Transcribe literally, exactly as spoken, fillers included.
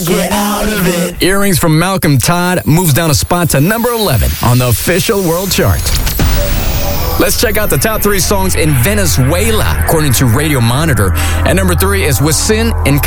get out of it. Earrings from Malcolm Todd moves down a spot to number eleven on the official world chart. Let's check out the top three songs in Venezuela, according to Radio Monitor. At number three is Wisin and